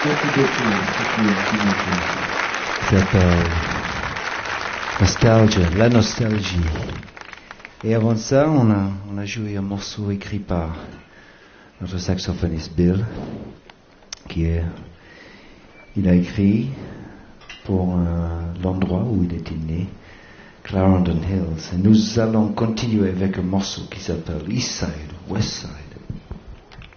Merci beaucoup. Ça s'appelle Nostalgia, la nostalgie. Et avant ça, on a joué un morceau écrit par notre saxophoniste Bill, il a écrit pour l'endroit où il était né, Clarendon Hills. Et nous allons continuer avec un morceau qui s'appelle East Side, West Side.